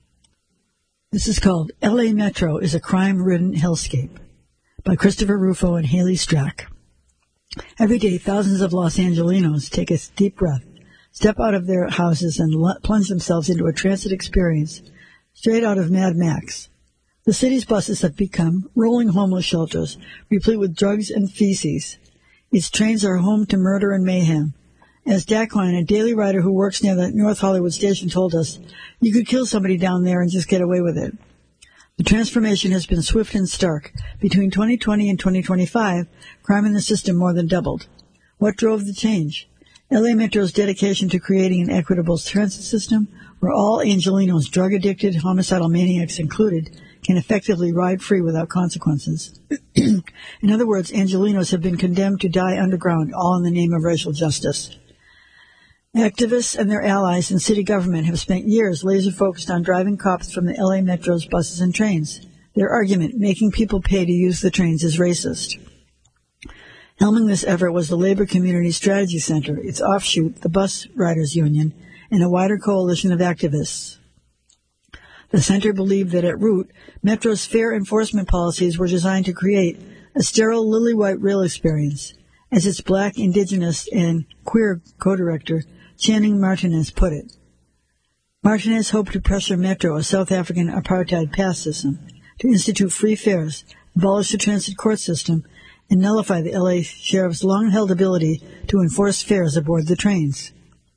This is called L A Metro is a Crime-Ridden Hellscape by Christopher Rufo and Haley Strack. Every day, thousands of Los Angelinos take a deep breath, step out of their houses, and plunge themselves into a transit experience straight out of Mad Max. The city's buses have become rolling homeless shelters, replete with drugs and feces. Its trains are home to murder and mayhem. As Dakline, a daily rider who works near the North Hollywood station, told us, you could kill somebody down there and just get away with it. The transformation has been swift and stark. Between twenty twenty and twenty twenty-five, crime in the system more than doubled. What drove the change? L A Metro's dedication to creating an equitable transit system where all Angelinos, drug-addicted, homicidal maniacs included, can effectively ride free without consequences. In other words, Angelinos have been condemned to die underground, all in the name of racial justice. Activists and their allies in city government have spent years laser-focused on driving cops from the L A Metro's buses and trains. Their argument, making people pay to use the trains, is racist. Helming this effort was the Labor Community Strategy Center, its offshoot, the Bus Riders Union, and a wider coalition of activists. The center believed that at root, Metro's fare enforcement policies were designed to create a sterile lily-white rail experience, as its black, indigenous, and queer co-director, Channing Martinez, put it. Martinez hoped to pressure Metro, a South African apartheid pass system, to institute free fares, abolish the transit court system, and nullify the L A Sheriff's long-held ability to enforce fares aboard the trains.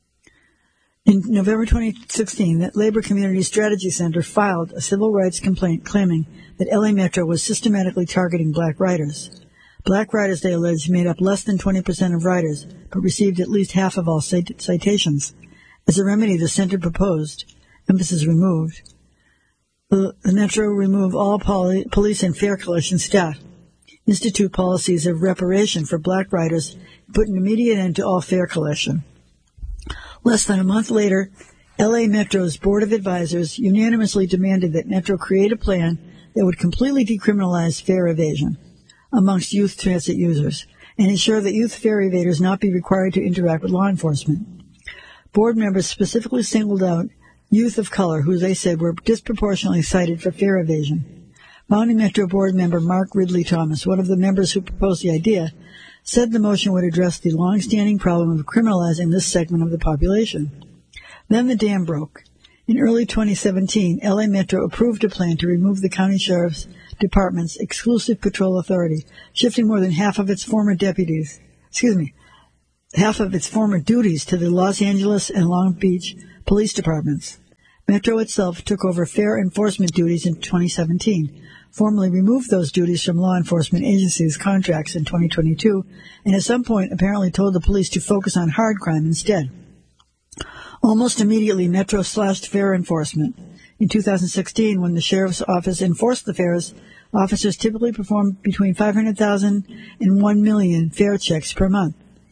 In November twenty sixteen, the Labor Community Strategy Center filed a civil rights complaint claiming that L A Metro was systematically targeting black riders. Black riders, they alleged, made up less than twenty percent of riders, but received at least half of all cit- citations. As a remedy, the center proposed, emphasis removed, the, the Metro remove all poli- police and fare collection staff, institute policies of reparation for black riders, put an immediate end to all fare collection. Less than a month later, L A Metro's Board of Advisors unanimously demanded that Metro create a plan that would completely decriminalize fare evasion amongst youth transit users and ensure that youth fare evaders not be required to interact with law enforcement. Board members specifically singled out youth of color, who they said were disproportionately cited for fare evasion. Founding Metro board member Mark Ridley Thomas, one of the members who proposed the idea, said the motion would address the long-standing problem of criminalizing this segment of the population. Then the dam broke. In early twenty seventeen, L A Metro approved a plan to remove the county sheriff's department's exclusive patrol authority, shifting more than half of its former deputies, excuse me, half of its former duties to the Los Angeles and Long Beach police departments. Metro itself took over fare enforcement duties in twenty seventeen, formally removed those duties from law enforcement agencies' contracts in twenty twenty-two, and at some point apparently told the police to focus on hard crime instead. Almost immediately, Metro slashed fare enforcement. In two thousand sixteen, when the sheriff's office enforced the fares, officers typically performed between five hundred thousand and one million fare checks per month.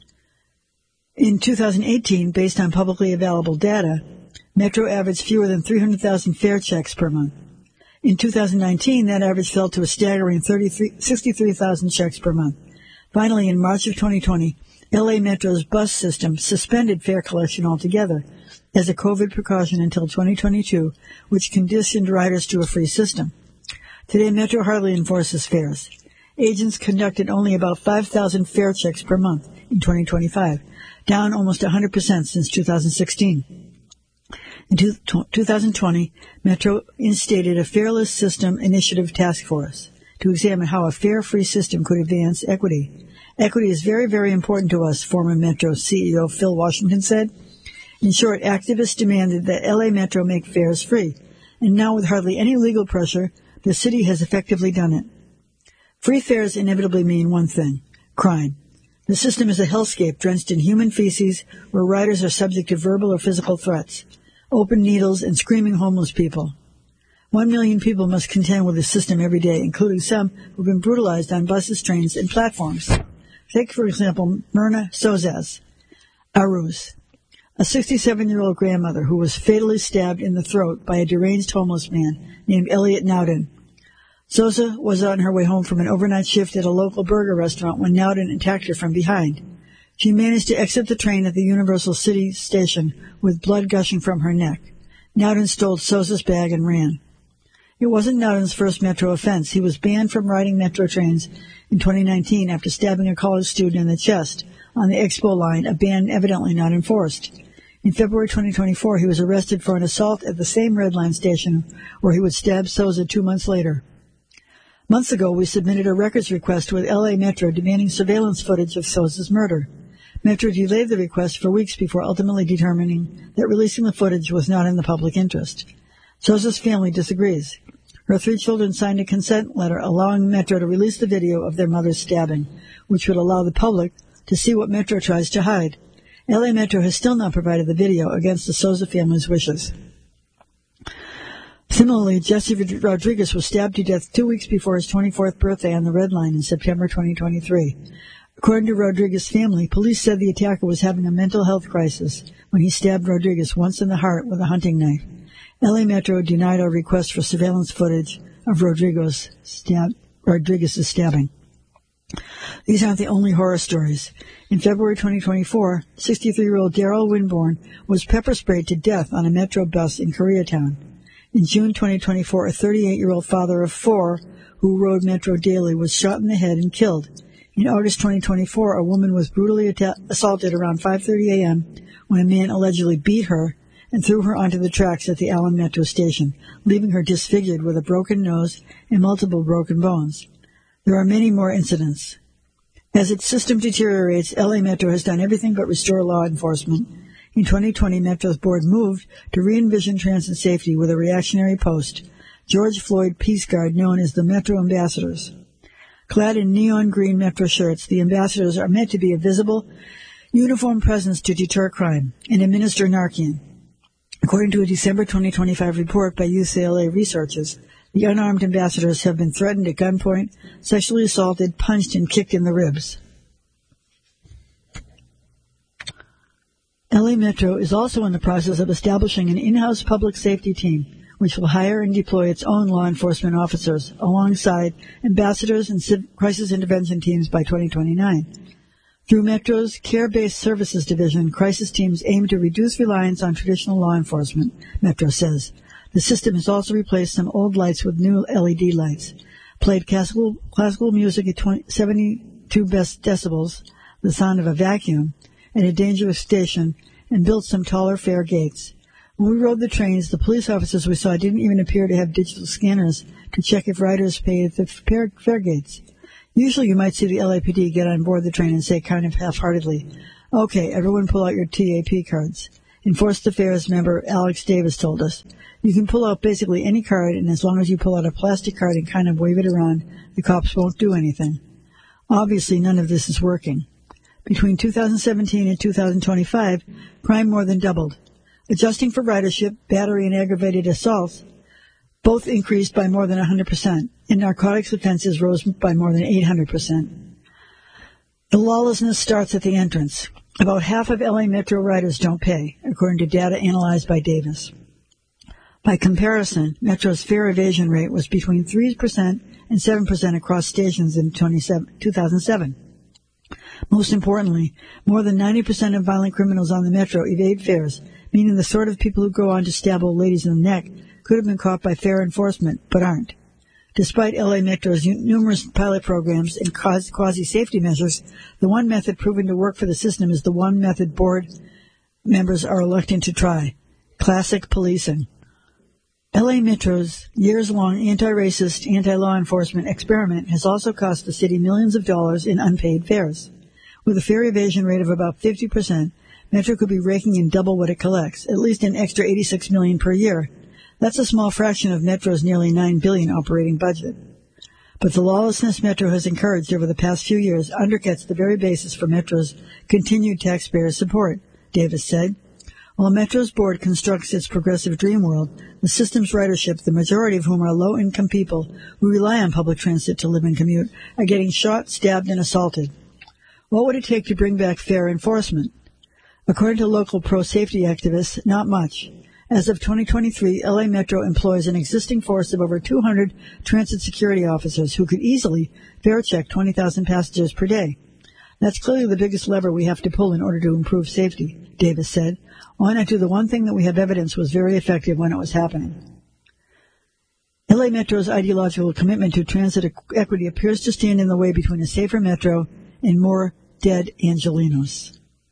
In two thousand eighteen, based on publicly available data, Metro averaged fewer than three hundred thousand fare checks per month. In two thousand nineteen, that average fell to a staggering sixty-three thousand checks per month. Finally, in March of twenty twenty, L A Metro's bus system suspended fare collection altogether as a COVID precaution until twenty twenty-two, which conditioned riders to a free system. Today, Metro hardly enforces fares. Agents conducted only about five thousand fare checks per month in twenty twenty-five, down almost one hundred percent since two thousand sixteen. In two thousand twenty, Metro instated a Fareless System Initiative Task Force to examine how a fare-free system could advance equity. Equity is very, very important to us, former Metro C E O Phil Washington said. In short, activists demanded that L A Metro make fares free, and now with hardly any legal pressure, the city has effectively done it. Free fares inevitably mean one thing: crime. The system is a hellscape drenched in human feces where riders are subject to verbal or physical threats, open needles, and screaming homeless people. One million people must contend with the system every day, including some who have been brutalized on buses, trains, and platforms. Take, for example, Myrna Sozas Aruz, a sixty-seven-year-old grandmother who was fatally stabbed in the throat by a deranged homeless man named Elliot Nowden. Sosa was on her way home from an overnight shift at a local burger restaurant when Nowden attacked her from behind. She managed to exit the train at the Universal City station with blood gushing from her neck. Nowden stole Sosa's bag and ran. It wasn't Nowden's first Metro offense. He was banned from riding Metro trains in twenty nineteen after stabbing a college student in the chest on the Expo line, a ban evidently not enforced. In February twenty twenty-four, he was arrested for an assault at the same Red Line station where he would stab Sosa two months later. Months ago, we submitted a records request with L A Metro demanding surveillance footage of Sosa's murder. Metro delayed the request for weeks before ultimately determining that releasing the footage was not in the public interest. Sosa's family disagrees. Her three children signed a consent letter allowing Metro to release the video of their mother's stabbing, which would allow the public to see what Metro tries to hide. L A Metro has still not provided the video against the Sosa family's wishes. Similarly, Jesse Rodriguez was stabbed to death two weeks before his twenty-fourth birthday on the Red Line in September twenty twenty-three. According to Rodriguez's family, police said the attacker was having a mental health crisis when he stabbed Rodriguez once in the heart with a hunting knife. L A Metro denied our request for surveillance footage of Rodriguez stab- Rodriguez's stabbing. These aren't the only horror stories. In February twenty twenty-four, sixty-three-year-old Daryl Winborn was pepper sprayed to death on a Metro bus in Koreatown. In June twenty twenty-four, a thirty-eight-year-old father of four who rode Metro daily was shot in the head and killed. In August twenty twenty-four, a woman was brutally atta- assaulted around five thirty a.m. when a man allegedly beat her and threw her onto the tracks at the Allen Metro station, leaving her disfigured with a broken nose and multiple broken bones. There are many more incidents. As its system deteriorates, L A Metro has done everything but restore law enforcement. In twenty twenty, Metro's board moved to re-envision transit safety with a reactionary post, George Floyd Peace Guard, known as the Metro Ambassadors. Clad in neon green Metro shirts, the ambassadors are meant to be a visible, uniform presence to deter crime and administer Narcan. According to a December twenty twenty-five report by U C L A researchers, the unarmed ambassadors have been threatened at gunpoint, sexually assaulted, punched, and kicked in the ribs. L A Metro is also in the process of establishing an in-house public safety team, which will hire and deploy its own law enforcement officers alongside ambassadors and crisis intervention teams by twenty twenty-nine. Through Metro's Care-Based Services Division, crisis teams aim to reduce reliance on traditional law enforcement, Metro says. The system has also replaced some old lights with new L E D lights, played classical, classical music at twenty, seventy-two best decibels, the sound of a vacuum, at a dangerous station, and built some taller fare gates. When we rode the trains, the police officers we saw didn't even appear to have digital scanners to check if riders paid at the fare, fare gates. Usually you might see the L A P D get on board the train and say kind of half-heartedly, "Okay, everyone pull out your T A P cards." Enforced Affairs member Alex Davis told us, "You can pull out basically any card, and as long as you pull out a plastic card and kind of wave it around, the cops won't do anything." Obviously, none of this is working. Between two thousand seventeen and two thousand twenty-five, crime more than doubled. Adjusting for ridership, battery, and aggravated assaults, both increased by more than one hundred percent, and narcotics offenses rose by more than eight hundred percent. The lawlessness starts at the entrance. About half of L A Metro riders don't pay, according to data analyzed by Davis. By comparison, Metro's fare evasion rate was between three percent and seven percent across stations in two thousand seven. Most importantly, more than ninety percent of violent criminals on the Metro evade fares, meaning the sort of people who go on to stab old ladies in the neck could have been caught by fare enforcement, but aren't. Despite L A Metro's numerous pilot programs and quasi-safety measures, the one method proven to work for the system is the one method board members are electing to try: classic policing. L A Metro's years-long anti-racist, anti-law enforcement experiment has also cost the city millions of dollars in unpaid fares. With a fare evasion rate of about fifty percent, Metro could be raking in double what it collects, at least an extra eighty-six million dollars per year. That's a small fraction of Metro's nearly nine billion dollars operating budget. But the lawlessness Metro has encouraged over the past few years undercuts the very basis for Metro's continued taxpayer support, Davis said. While Metro's board constructs its progressive dream world, the system's ridership, the majority of whom are low-income people who rely on public transit to live and commute, are getting shot, stabbed, and assaulted. What would it take to bring back fare enforcement? According to local pro-safety activists, not much. As of twenty twenty-three, L A Metro employs an existing force of over two hundred transit security officers who could easily fare check twenty thousand passengers per day. That's clearly the biggest lever we have to pull in order to improve safety, Davis said. Why not do the one thing that we have evidence was very effective when it was happening? L A Metro's ideological commitment to transit equity appears to stand in the way between a safer Metro and more dead Angelenos.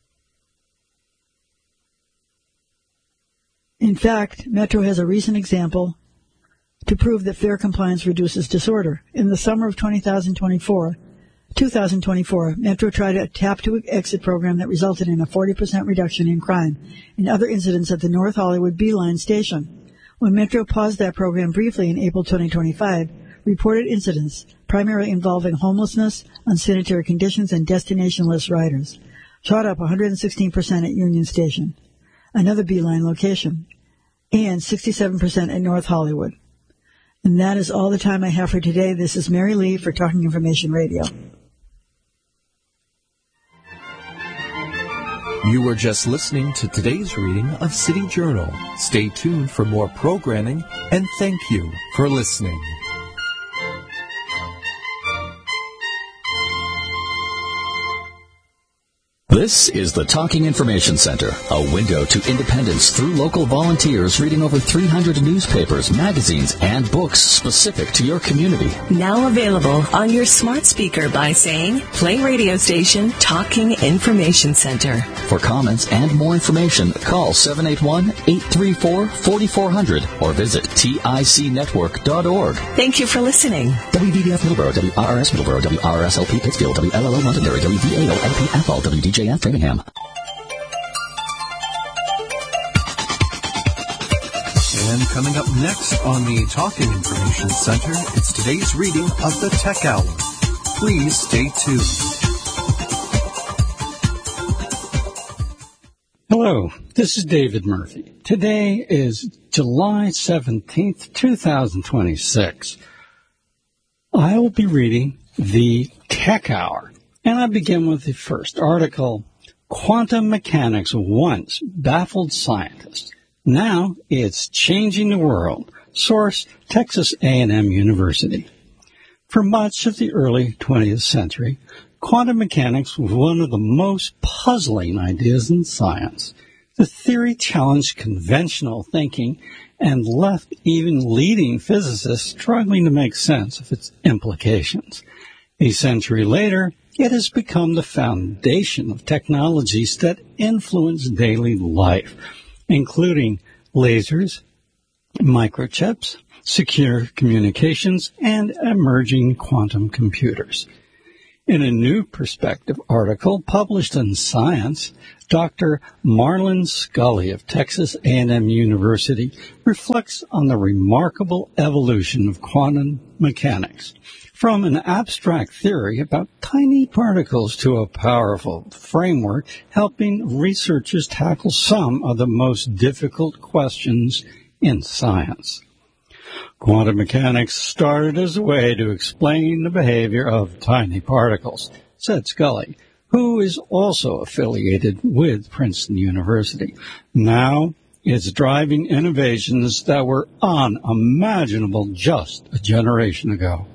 In fact, Metro has a recent example to prove that fare compliance reduces disorder. In the summer of twenty twenty-four, Metro tried a tap-to-exit program that resulted in a forty percent reduction in crime and other incidents at the North Hollywood B-Line station. When Metro paused that program briefly in April twenty twenty-five, reported incidents, primarily involving homelessness, unsanitary conditions, and destination-less riders, shot up one hundred sixteen percent at Union Station, another B-Line location, and sixty-seven percent at North Hollywood. And that is all the time I have for today. This is Mary Lee for Talking Information Radio. You were just listening to today's reading of City Journal. Stay tuned for more programming, and thank you for listening. This is the Talking Information Center, a window to independence through local volunteers reading over three hundred newspapers, magazines, and books specific to your community. Now available on your smart speaker by saying, play radio station Talking Information Center. For comments and more information, call seven eight one, eight three four, four four zero zero or visit tic network dot org. Thank you for listening. W V B F Middleborough, W R R S Middleborough, W R R S L P Pittsfield, W L L O Londonderry, W V A O L P Athol, W D J F Framingham. And coming up next on the Talking Information Center, it's today's reading of the Tech Hour. Please stay tuned. Hello, this is David Murphy. Today is July seventeenth, twenty twenty-six. I will be reading the Tech Hour, and I begin with the first article. Quantum mechanics once baffled scientists. Now it's changing the world. Source, Texas A and M University. For much of the early twentieth century, quantum mechanics was one of the most puzzling ideas in science. The theory challenged conventional thinking and left even leading physicists struggling to make sense of its implications. A century later, it has become the foundation of technologies that influence daily life, including lasers, microchips, secure communications, and emerging quantum computers. In a New Perspective article published in Science, Doctor Marlin Scully of Texas A and M University reflects on the remarkable evolution of quantum mechanics, from an abstract theory about tiny particles to a powerful framework helping researchers tackle some of the most difficult questions in science. Quantum mechanics started as a way to explain the behavior of tiny particles, said Scully, who is also affiliated with Princeton University. Now it's driving innovations that were unimaginable just a generation ago.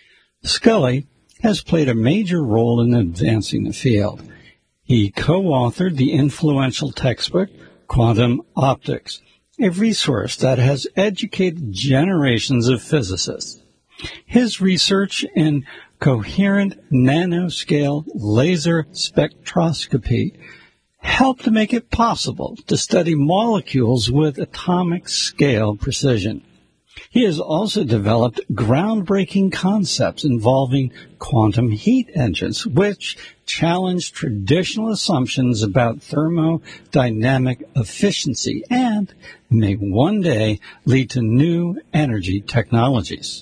Scully has played a major role in advancing the field. He co-authored the influential textbook, Quantum Optics, a resource that has educated generations of physicists. His research in coherent nanoscale laser spectroscopy helped to make it possible to study molecules with atomic scale precision. He has also developed groundbreaking concepts involving quantum heat engines, which challenge traditional assumptions about thermodynamic efficiency and may one day lead to new energy technologies.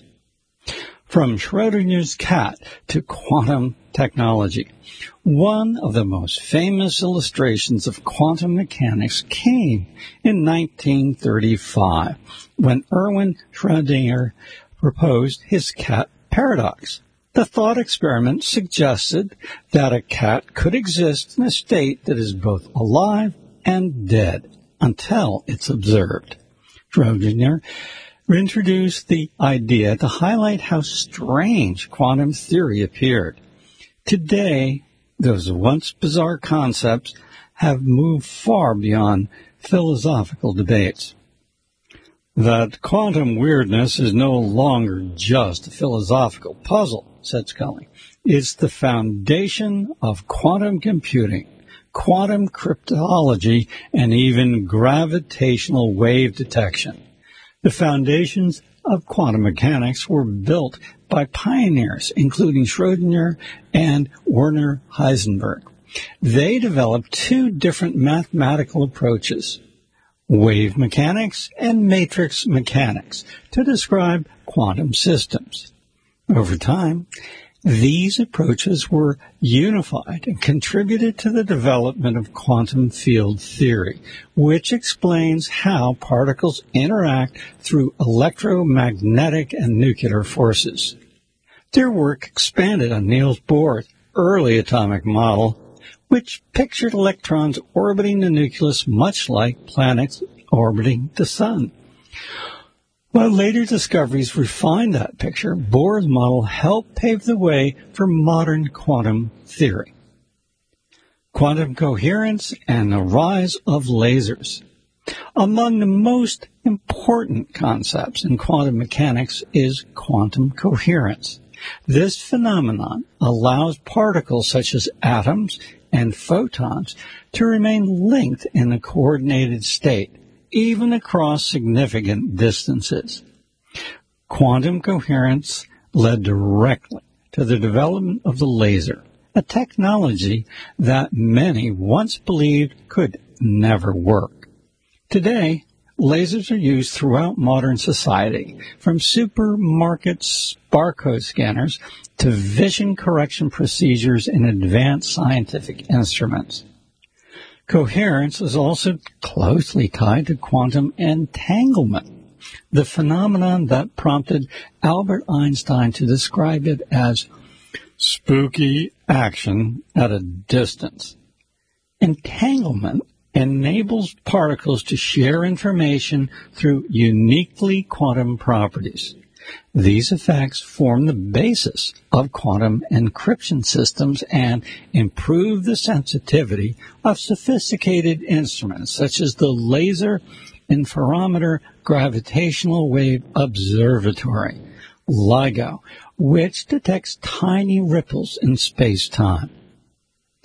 From Schrödinger's cat to quantum technology, one of the most famous illustrations of quantum mechanics came in nineteen thirty-five, when Erwin Schrödinger proposed his cat paradox. The thought experiment suggested that a cat could exist in a state that is both alive and dead until it's observed. Schrödinger introduced the idea to highlight how strange quantum theory appeared. Today, those once bizarre concepts have moved far beyond philosophical debates. That quantum weirdness is no longer just a philosophical puzzle, said Scully. It's the foundation of quantum computing, quantum cryptology, and even gravitational wave detection. The foundations of quantum mechanics were built by pioneers, including Schrödinger and Werner Heisenberg. They developed two different mathematical approaches, wave mechanics and matrix mechanics, to describe quantum systems. Over time, these approaches were unified and contributed to the development of quantum field theory, which explains how particles interact through electromagnetic and nuclear forces. Their work expanded on Niels Bohr's early atomic model, which pictured electrons orbiting the nucleus much like planets orbiting the sun. While later discoveries refined that picture, Bohr's model helped pave the way for modern quantum theory. Quantum coherence and the rise of lasers. Among the most important concepts in quantum mechanics is quantum coherence. This phenomenon allows particles such as atoms and photons to remain linked in a coordinated state, even across significant distances. Quantum coherence led directly to the development of the laser, a technology that many once believed could never work. Today, lasers are used throughout modern society, from supermarkets' barcode scanners to vision correction procedures in advanced scientific instruments. Coherence is also closely tied to quantum entanglement, the phenomenon that prompted Albert Einstein to describe it as spooky action at a distance. Entanglement enables particles to share information through uniquely quantum properties. These effects form the basis of quantum encryption systems and improve the sensitivity of sophisticated instruments such as the Laser Interferometer Gravitational Wave Observatory, LIGO, which detects tiny ripples in space-time.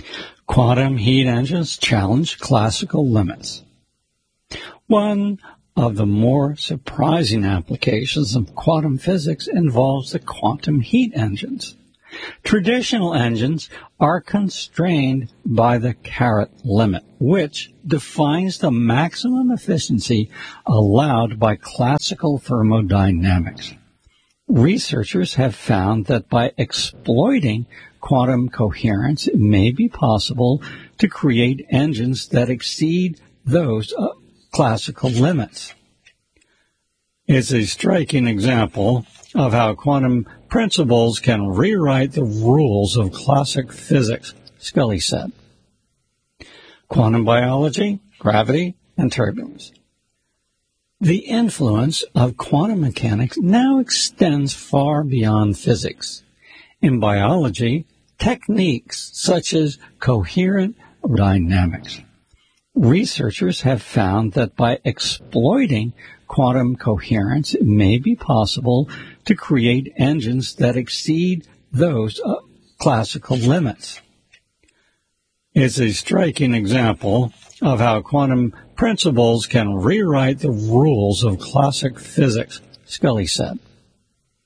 Quantum heat engines challenge classical limits. One of the more surprising applications of quantum physics involves the quantum heat engines. Traditional engines are constrained by the Carrot limit, which defines the maximum efficiency allowed by classical thermodynamics. Researchers have found that by exploiting quantum coherence, it may be possible to create engines that exceed those of classical limits. It's a striking example of how quantum principles can rewrite the rules of classic physics, Scully said. Quantum biology, gravity, and turbulence. The influence of quantum mechanics now extends far beyond physics. In biology, techniques such as coherent dynamics. Researchers have found that by exploiting quantum coherence, it may be possible to create engines that exceed those of classical limits. It's a striking example of how quantum principles can rewrite the rules of classic physics, Scully said.